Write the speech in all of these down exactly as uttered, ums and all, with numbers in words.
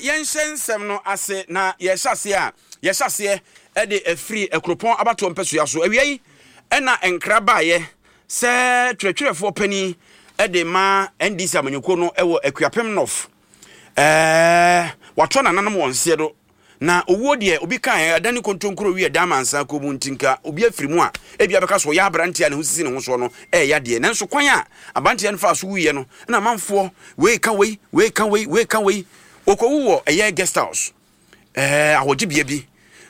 yɛnhyɛ nsɛm no ase na yɛhyase a yɛhyase e de afiri ekropon abato mpɛsoa so awia yi ɛna enkra baayɛ sɛ twetwerefo pani e de ma N D C amanyoko no ɛwɔ Akuapem North eh wato nananom wonse do na owuo de obi kan adani kontonkuro wi da mansa ko bu ntinka obi afiri mu a ebia beka so ya abrantia ne husisi ne ho so no eh ya de nanso kwan a abantia ne fa so wiye no na manfo we ka we we ka we we ka we okowu wo eye guest house eh awoji bia bi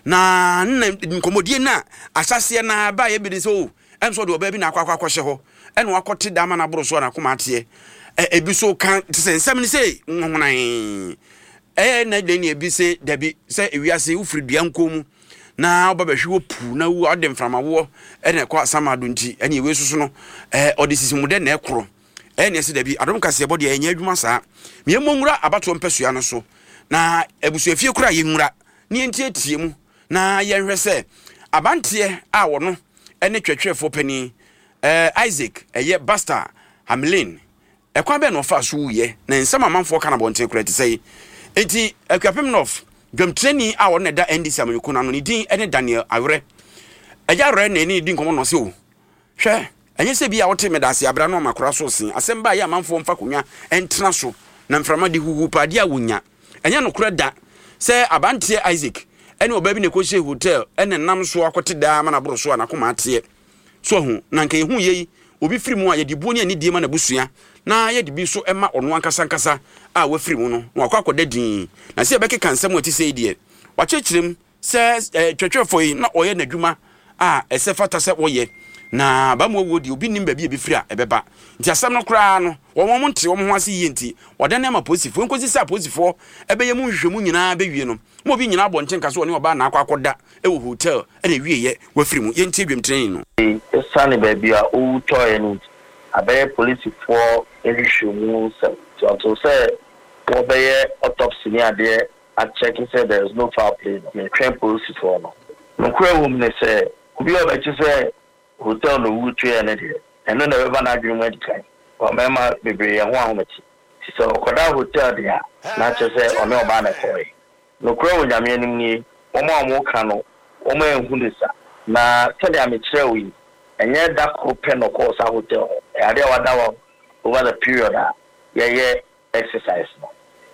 na nkomodie na asase na ba ye bi de so enso de oba bi na akwa akwa hye ho ene wakote da ma na boro so na koma ate ebi so kan sensem ni sei nwonan eh na de ni ebi se dabi se ewiase ufiri dua nkomu na obabahwe opu na wu ode mframawo ene kwa samado nti ene ewe susu no eh ode sisimude na ekro ene se dabi adom kase bode enya adwuma saa me monwura abato mpesua no so na ebusuafie kura yenwura ne enti etie mu na yenhwe se abante a wono ene twetwefo pani eh Isaac eye Basta Hamlin ekwa be no fa so ye na nsama manfo kana bonten kura ti sei enti Akuapem North dwamtreni a won da N D C amanyoko na no ni din ene Daniel Awre eja re na ni din komo no se o hwe enye se bia wote medase abra no makora so sin asem ba ya manfo mfa konwa entena so na mframa de huhu pade a wonya enye no kura da se abante Isaac ene oba bi ne ko she hotel ene nam so akote da ma na boro so na koma ate so hu na nka ehu yei obi firi mu a ye dibo ne ani die ma na busua na ye de bi so ema ono ankasa ankasa a wa firi mu no na akwakoda din na se beke kansam ati sei die wa chechirem se twetwefo yi na oye na dwuma a ese fata se woye na ba mu wodi obi nim ba bi e bi firi a ebeba nti asam no kra no wo mo nte wo ho ase yi nti wada na ma posifo nkosi se posifo ebeye mu hwehwemu nyina be wie no mo bi nyina abonten kaso oni oba na akwakoda e wo hotel e na wie ye wa firi mu ye nti edwem training no sane ba bia o toy ni abe police for elishumu se to say wo be autopsy ni ade a check say there is no foul play no train police for no no kura wo me say obi oba chi say hotel no wutu ene de eno na beba na adwuma dikai o mema bebre ho ahomachi so koda hotel dia na che say ono oba na koi no kura wo nyame anim ni o ma o mo ka no o ma enhu de sa na tell ya me kire wi enye da ko pe no ko sa hotel e ade wa da wa over the period a ye ye exercise no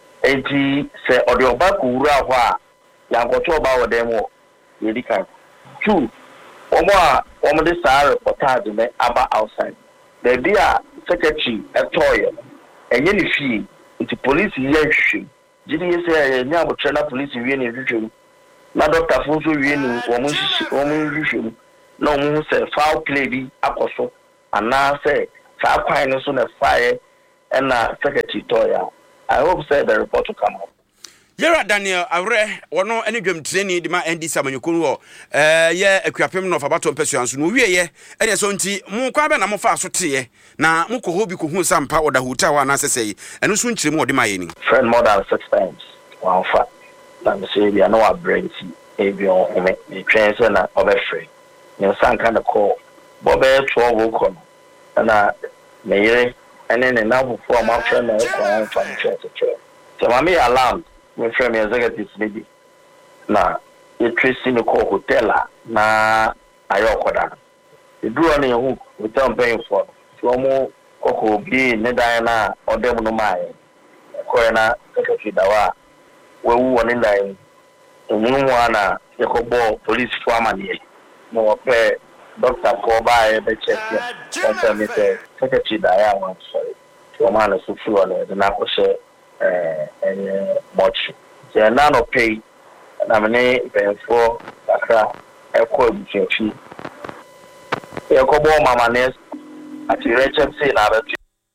enti se ode oba ko wura ho a ya nkoto oba wo dem wo ye dikai two omo a omo de sa reportage me aba outside the dia secretary etoye enye ni fie nti police ye hwehwe gidi ye se nya abotre na police wie ni hwehwe na doctor fo so wie ni omo omo hwehwe na omo se foul play bi akoso ana se sa kwan no so na fire na secretary toya. I hope say the report will come up. Yera Daniel Awre wono ene dwam training di ma N D C amanyoko no eh ye Akuapem North abato mpesua nso no wie ye ene so nti mu kwa be na mo fa so te na mo ko hobi ko hu sampa oda hotel wa na sesei eno so nkyire mu odi ma ye ni friend more than six times one fa na me say bia no abrenti e bi on me me train so na obefree ne san kan ko bo be twelve ko na me yere ene ne na bu for my friend na ko an fa church church so mama alarm my friend me executive maybe na you trace in the hotel na ayo koda e duro na hu hotel paying for so mo koko bi ne dan na odem no mai ko na secretary dawa we wu woni dan emu mu ana e ko bo police for amanie mo pe doctor ko ba e be check ya so me say secretary dawa wan sorry so man so fu ona na ko she eh eh much they na no pay na me for akra e ko buchi e ko bo mama ne ati Rachel say na ba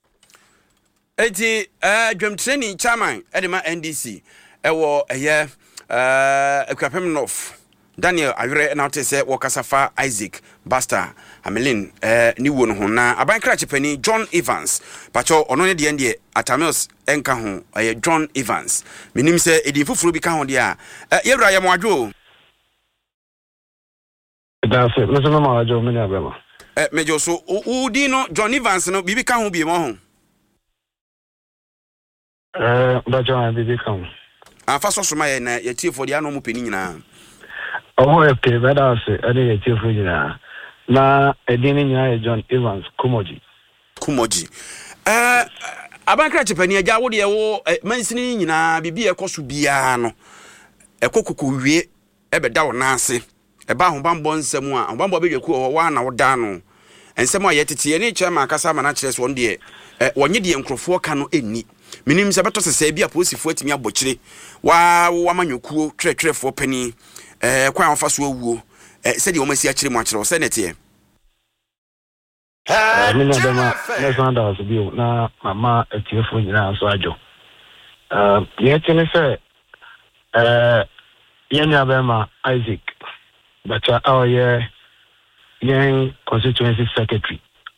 eti eh dwam training chairman e de ma N D C e wo eye eh Akuapem North Daniel Awre na wote se wo kasafa Isaac Basta Hamlin eh ni wo no ho na abankra chepani John Evans pacho ono ne de ende Atamios enka ho eh John Evans minim se edi fufuru bi ka ho de a yewra ye mo adwo that's it listen ma adwo me nya bema eh mejo so udi no John Evans no bibi ka ho bi mo ho eh ba John bibi ka ho afa so so ma na ye tie for dia no mo peni nyina omo e pe beda se ene ye tie for nyina na edini nyina ye John Evans Kumoji Kumoji eh abankra chepani agya wo de wo mansini nyina bibi e koso bia no ekokoko wie ebeda wo na ase eba ahobambo nsem a ahobambo bedweku wo na wo da no ensem a yetete ne kyema akasa ma na kyerɛ so de wonye de nkrofo ka no enni minim se beto sese bia posifo atimi abɔkyire wa wa manyokuo twerɛtwerɛfo pani eh kwa anfa so awuo eh sɛ de wo masi akyire mu akyerɛ sɛ netie eh mina dema nesan da so bio na mama atiefo nyina so adwo eh yetene sɛ eh yenya bema Isaac bacha awoye yen constituency secretary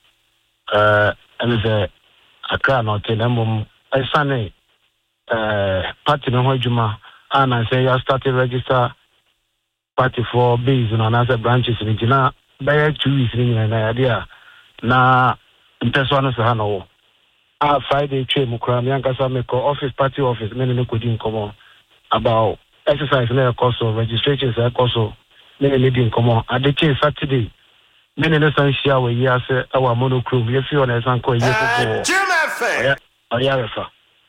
uh and the Accra North Lembum Isane uh party no hojuma and I say you started register party for base and another branches in Gina by two weeks in an idea na person so hano ah Friday che mukra miankasa me ko office party office me no kodi nkomo about exercise na course of registrations na course me ne di nkomo adeche Saturday me ne san shia we ya se awa monochrome ye fi on san ko ye fofo oya refa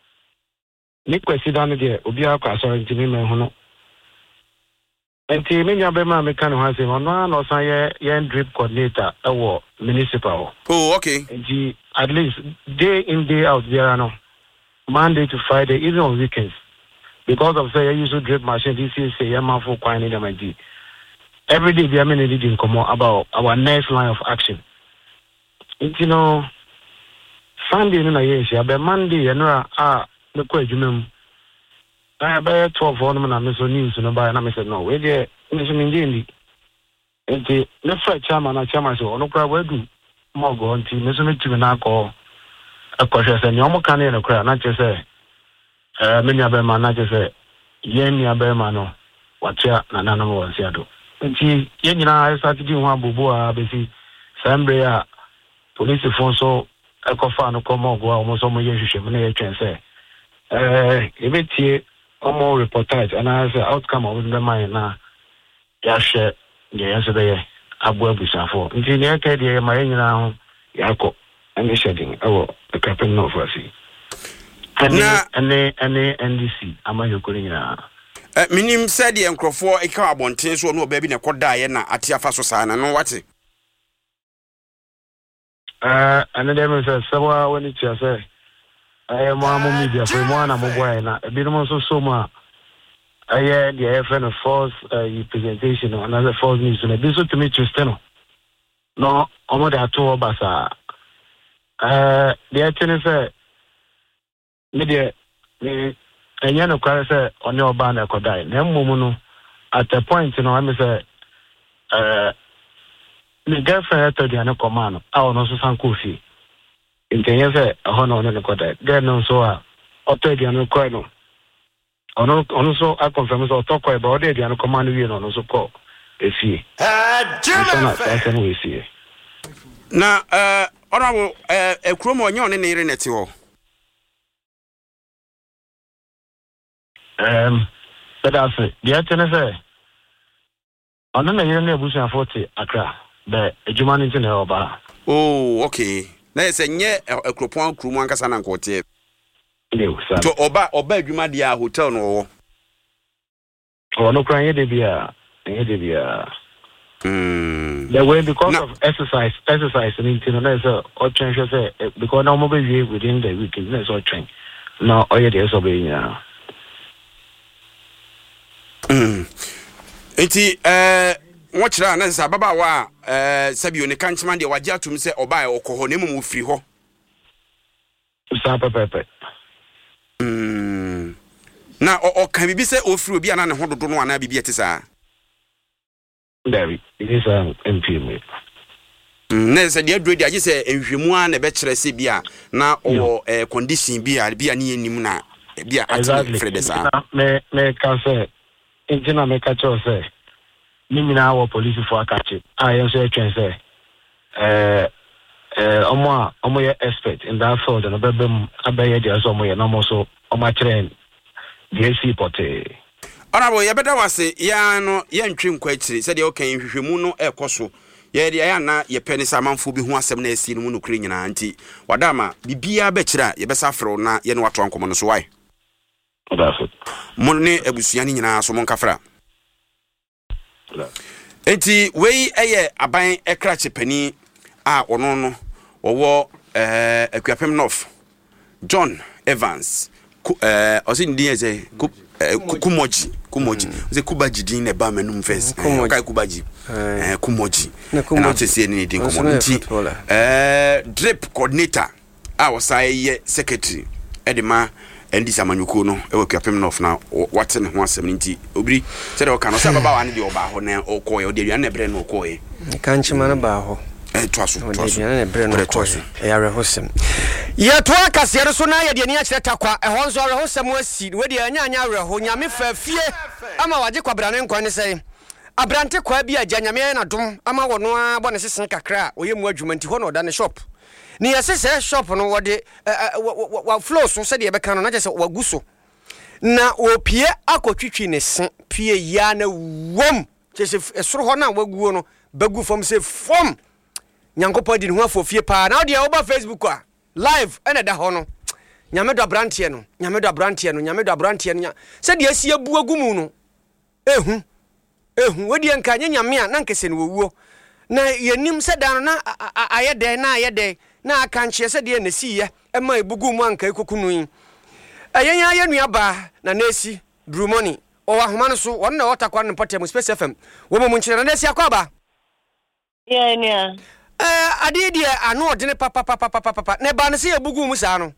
ni kwesi dan de obi akwa so ntimi me ho no enti me nya be ma me kan ho ase no na no san ye ye drip coordinator ewo municipal oh okay enti at least day in day out there no Monday to Friday even on weekends because of say I use drip machine this is say man for kwan in the every day we are meaning come about our next line of action. You know, Sunday no yes, ya be Monday and ah the question I be twelve on na me so news no buy na me say no we dey me so me ndi the first chairman na chairman so no kra we do mo go nti me so me timi na ko akɔhwɛ sɛ nyomo kan ne no kra na kyerɛ sɛ eh me nya be ma na kyerɛ sɛ yen nya be ma no watia na na no won sia do nti yen nyina strategy ho abobo a besi sambre a police fon so ekofa no komo go a omo so mo ye hwehwɛ me na ye twɛn sɛ eh ebetie omo reportage ana sɛ outcome of the mine na ya hwɛ ye yeso be ye abo abusafo nti ne ka de ma yen nyina ho yakɔ ene shedding awo the captain no for see na ene ene N D C amayokori nyina eh minim said the enkrofo e ka abonten so no oba bi ne koda ye na ate afa so saa na no wate eh ene dem say sawa woni tia say eh mo amu media for mo na mo boy na e bi no so so ma eh the F N force presentation or another force news na bi so to me twist no no omo da to obasa eh the thing say media me enya no kware say oni oba na kodai na mmom no at a point no I say eh the girlfriend to the no command a ono so san kofi intenye say ho no no kodai then no so a oto the no koi no ono ono so a confirm so to koi ba the no command we no no so call efi eh jema we see na eh honorable eh ekromo onye one ne ire neti ho Um, but that's it. The answer is, I don't know you never bush and forty Accra, but a German is in the Oba. Oh, okay. Na say nye ekropon krumu ankasa na nkote. No, sir. To Oba Oba adwuma dia hotel no. Oh, no crying dey bia, dey dey bia. Hmm. The way because no. of exercise, exercise and you know there's a or change say because now mobile within the week is not so train. No, oh yeah, there's obey now. Mm. Enti eh wochira na nsa baba wa eh sabio ne kanchima de waje atum se oba e okoho ne mu firi ho. Sa pepepe. Mm. Na o kan bibi se ofiri obi ana ne ho dodo no ana bibi etisa. There it is an M P me. Mm, na se de adredi age se enhwemu a na be kire se bia na o eh condition bia bia ne enim na bia atime frede sa. Me me ka se Intina make a choice, say, Nimina, our police for a catch it. I am say, say, eh, eh, Omo, Omo, expert in that field, and a baby, a baby, as Omo, and almost on my train. the A C Pote. Honorable, you better was say, ya no, yan trim quite said, okay, if you muno e koso. Ye dia na ye penny samanfo bi ho asem na esi no no kure nyina anti wadama bibia bechira ye besa fro na ye no wato ankomo no so why that's it mon ne abusua ni nyina so mon kafra enti wei eye aban ekra chepani a ono no wo eh Akuapem North John Evans eh osi ndi eze kumoji kumoji ze kubaji din ne ba menum first kai kubaji eh kumoji na to say ni din community eh drip coordinator a wasai ye secretary edema endi samanyuko no e Akuapem North na wate ne ho asem nti obiri se de o ka no se baba wa ne de oba ho na okoye o de ria na bre na okoye kan chima na ba ho eh twaso twaso na bre na okoye e ya rehosem ye to akase re so na ye de ni a kire takwa e ho nso rehosem asi we de anya anya reho nyame fa fie ama waje kwabra ne nkwan ne sei abrante kwa bi agya nyame na dom ama wono a bo ne sesen kakra oye mu adwuma nti ho na oda ne shop ni yesese shop no wode wa flow so se de be kan no na je se waguso na opie akotwitwi ne se pie ya na wom je se esoro ho na waguo no bagu fom se fom nyankopɔ di ne ho afofie pa na ode oba Facebook a live ene da ho no nyame do abrante no nyame do abrante no nyame do abrante no se de asie bu agumu no ehu ehu wodi enka nya nyame a na nkese no wuo na yenim se dan na ayede na ayede na aka nche se de na siye ema ebugu mu anka ekokunu yi ayenya yenua ba na nesi drumoni o ahoma no so won na otakwa no potem Space F M wo mo nchire na nesi akwa yeah yeah eh ade de anu odene papa papa papa papa ne ba no se ebugu mu sa no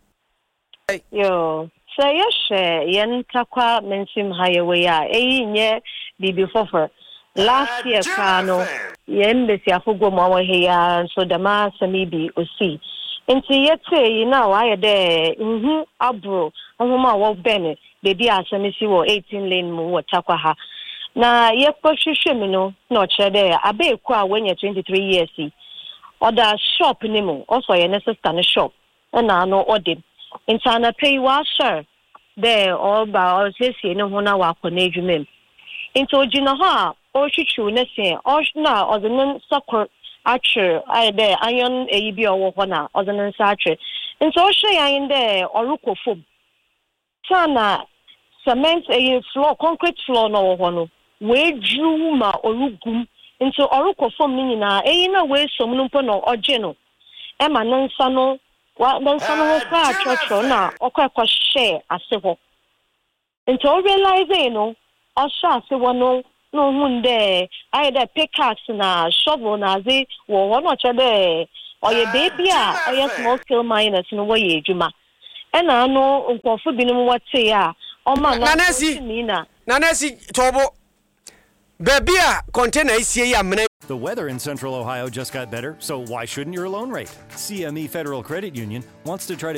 yo so yeshe yen takwa mensim highway a eyi nye bibi fofor last year kano yen besi afogo mo wa heya so dama samibi osi enti yete yi na wa ye de nhu abro ohuma wo bene baby asamisi wo eighteen lane mu wo takwa ha na ye pohwehwe mi no na o kire de abeku a wenye twenty-three years oda shop ni mu also ye ne sister ne shop na no ode intana pay wa sure there all ba o sesi ne ho na wa akona adwumem into gina ha o twitwu ne se o na o de ne sokor atcher ai de iron eyi bi owo ho na o de ne sa atcher into o hwe yan de oruko fom sana cement eyi floor concrete floor no ho no we dru ma orugum into oruko fom ni na eyi na we som no mpo no oje no e ma nansa no wa nansa no ho ka atcher na okwa share ase ho into o realize you know o sha ase wo no no hunde ai da pickaxe na shovel na ze wo wo no che de oye baby a oye small scale miners no wo ye adwuma e na no nkofo binom wate ya o ma na na na nesi tobo baby a container isie ya mena. The weather in Central Ohio just got better, so why shouldn't your loan rate? C M E Federal Credit Union wants to try to